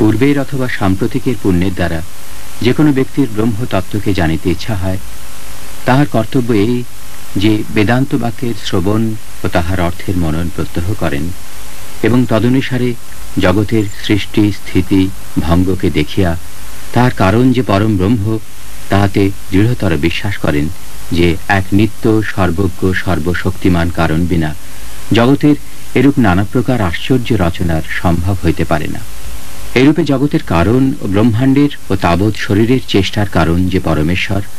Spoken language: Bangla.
পূর্বের অথবা সাম্প্রতিকের পুণ্যের দ্বারা যে কোনো ব্যক্তির ব্রহ্মতত্ত্বকে জানিতে ইচ্ছা হয়, তাহার কর্তব্য এই যে বেদান্ত বাক্যের শ্রবণ ও তাহার অর্থের মনন প্রত্যহ করেন এবং তদনুসারে জগতের সৃষ্টি স্থিতি ভঙ্গকে দেখিয়া তাহার কারণ যে পরম ব্রহ্ম তাহাতে দৃঢ়তর বিশ্বাস করেন যে এক নিত্য সর্বজ্ঞ সর্বশক্তিমান কারণ বিনা জগতের এরূপ নানা প্রকার আশ্চর্য রচনার সম্ভব হইতে পারে না। এরূপে জগতের কারণ ও ব্রহ্মাণ্ডের ও তাবৎ শরীরের চেষ্টার কারণ যে পরমেশ্বর